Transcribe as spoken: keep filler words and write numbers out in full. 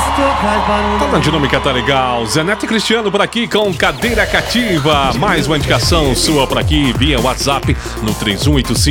Tá na dinâmica, tá legal. Zé Neto e Cristiano por aqui com Cadeira Cativa. Mais uma indicação sua por aqui via WhatsApp no três um oito cinco